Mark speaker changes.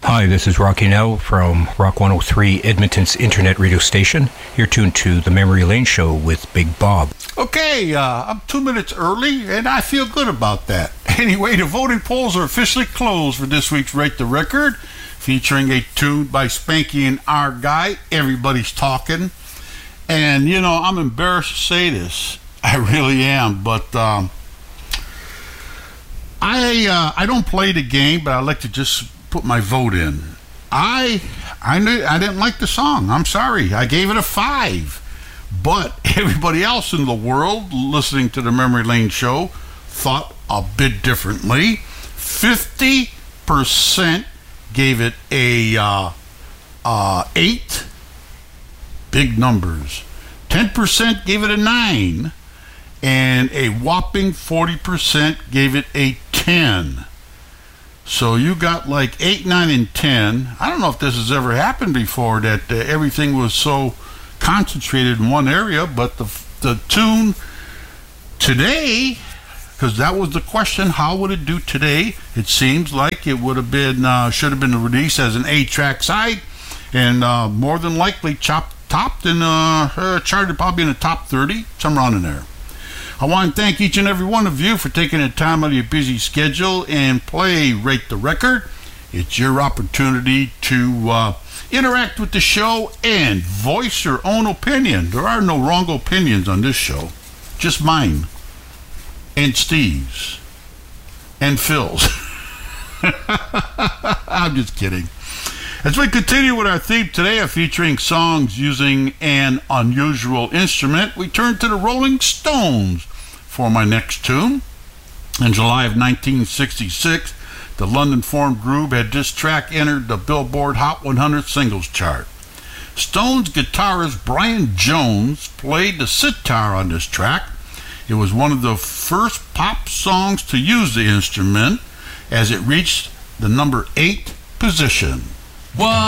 Speaker 1: Hi, this is Rocky Nell from Rock 103, Edmonton's internet radio station. You're tuned to The Memory Lane Show with Big Bob.
Speaker 2: Okay, I'm 2 minutes early, and I feel good about that. Anyway, the voting polls are officially closed for this week's Rate the Record, featuring a tune by Spanky and Our Guy, Everybody's Talking. And, you know, I'm embarrassed to say this. I really am, but I don't play the game, but I like to just put my vote in. I didn't like the song. I'm sorry. I gave it a 5. But everybody else in the world listening to the Memory Lane Show thought a bit differently. 50% gave it a 8. Big numbers. 10% gave it a 9. And a whopping 40% gave it a 10. So you got like 8, 9, and 10. I don't know if this has ever happened before, that everything was so concentrated in one area, but the tune today, because that was the question, how would it do today? It seems like it would have been, should have been released as an 8-track side, and more than likely topped and charted probably in the top 30, somewhere around in there. I want to thank each and every one of you for taking the time out of your busy schedule and play Rate the Record. It's your opportunity to interact with the show and voice your own opinion. There are no wrong opinions on this show, just mine and Steve's and Phil's. I'm just kidding. As we continue with our theme today of featuring songs using an unusual instrument, we turn to the Rolling Stones for my next tune. In July of 1966, the London-formed group had this track entered the Billboard Hot 100 singles chart. Stones guitarist Brian Jones played the sitar on this track. It was one of the first pop songs to use the instrument, as it reached the number 8 position.
Speaker 3: One